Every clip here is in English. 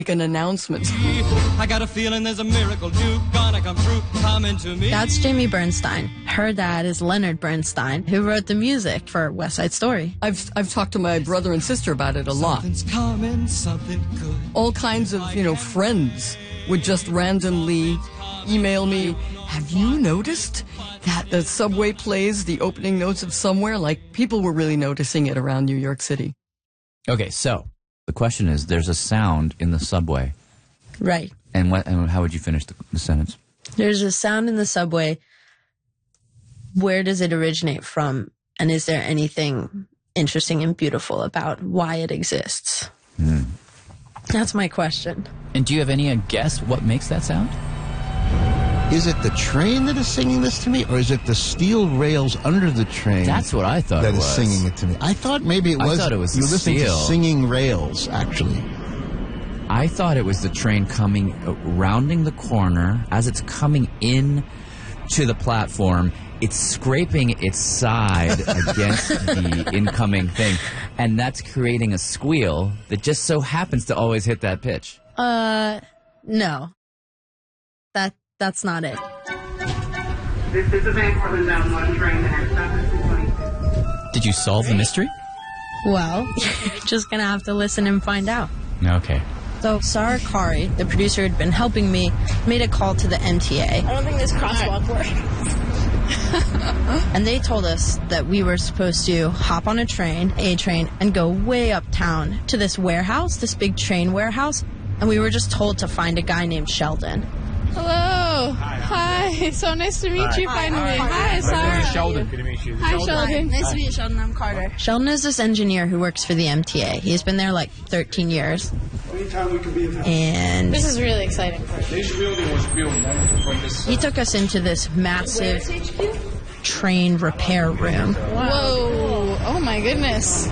an announcement. I got a feeling there's a miracle due, gonna come true, coming to me. That's Jamie Bernstein. Her dad is Leonard Bernstein, who wrote the music for West Side Story. I've talked to my brother and sister about it a lot. Something's coming, something good. All kinds of, friends would just randomly email me, have you noticed that the subway plays the opening notes of Somewhere? Like, people were really noticing it around New York City. Okay, so the question is, there's a sound in the subway. Right. And how would you finish the sentence? There's a sound in the subway. Where does it originate from? And is there anything interesting and beautiful about why it exists? That's my question. And do you have any guess what makes that sound? Is it the train that is singing this to me, or is it the steel rails under the train? That's what I thought that it was. is singing it to me. I thought maybe it was. I thought it was you the listened to steel. singing rails, actually. I thought it was the train coming, rounding the corner. As it's coming in to the platform, it's scraping its side against the incoming thing. And that's creating a squeal that just so happens to always hit that pitch. No. That's not it. This is the Van Cortlandt Mountain 1 train. The next stop is 222. Did you solve the mystery? Well, you're just going to have to listen and find out. Okay. So Sarah Kari, the producer who'd been helping me, made a call to the MTA. I don't think this crosswalk works. And they told us that we were supposed to hop on a train, and go way uptown to this warehouse, this big train warehouse. And we were just told to find a guy named Sheldon. Hello. Hi. So nice to meet you finally. Hi, Sarah. Sheldon. Good to meet you. Hi, Sheldon. Nice to meet you, Sheldon. I'm Carter. Sheldon is this engineer who works for the MTA. He's been there like 13 years. Anytime we can be in town. And This is really exciting. This building was built from this. he took us into this massive train repair room. Whoa. Oh, my goodness.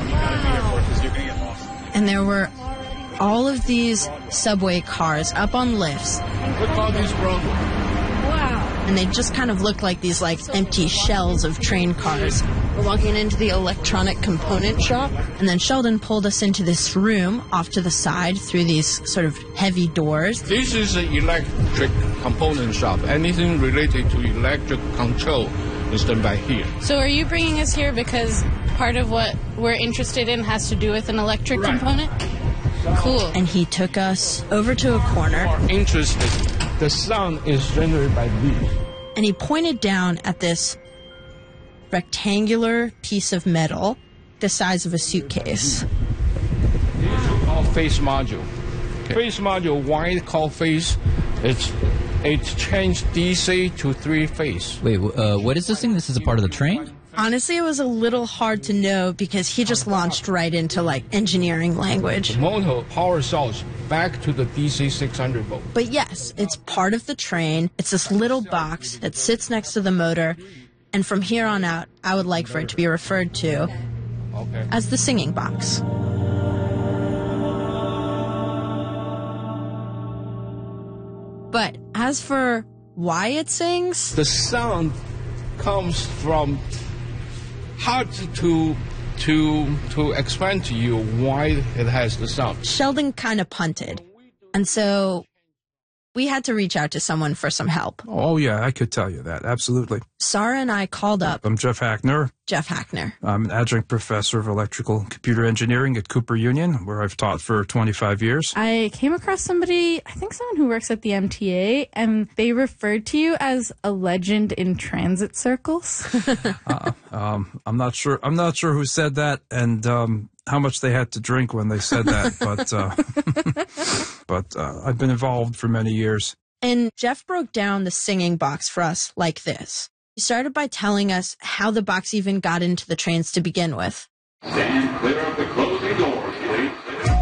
And there were all of these subway cars up on lifts. Look all these broken. Wow. And they just kind of looked like these empty shells of train cars. We're walking into the electronic component shop, and then Sheldon pulled us into this room off to the side through these sort of heavy doors. This is an electric component shop. Anything related to electric control is done by here. So are you bringing us here because part of what we're interested in has to do with an electric component? Cool. And he took us over to a corner, Interested. The sound is generated by these. and he pointed down at this rectangular piece of metal the size of a suitcase. These are called phase module. Phase module, why called phase? It changed DC to 3-phase. Wait, what is this thing? This is a part of the train? Honestly, it was a little hard to know because he just launched right into engineering language. Motor power source back to the DC 600 volt. But yes, it's part of the train. It's this little box that sits next to the motor. And from here on out, I would like for it to be referred to as the singing box. But as for why it sings, The sound comes from hard to explain to you why it has the sound. Sheldon kind of punted. And so we had to reach out to someone for some help. Oh, yeah, I could tell you that. Absolutely. Sarah and I called up I'm Jeff Hackner. Jeff Hackner. I'm an adjunct professor of electrical and computer engineering at Cooper Union, where I've taught for 25 years. I came across somebody, I think someone who works at the MTA, and they referred to you as a legend in transit circles. I'm not sure who said that and how much they had to drink when they said that, but I've been involved for many years. And Jeff broke down the singing box for us like this. He started by telling us how the box even got into the trains to begin with. Stand clear of the closing doors, please.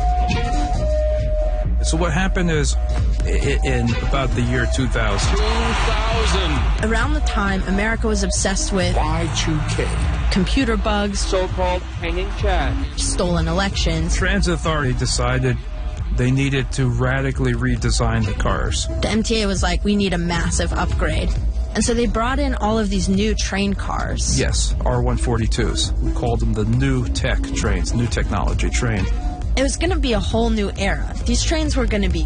So what happened is, in about the year 2000. Around the time, America was obsessed with Y2K. computer bugs, So-called hanging chat. stolen elections. Transit Authority decided they needed to radically redesign the cars. The MTA was like, we need a massive upgrade. And so they brought in all of these new train cars. Yes, R142s. We called them the new tech trains, new technology train. It was going to be a whole new era. These trains were going to be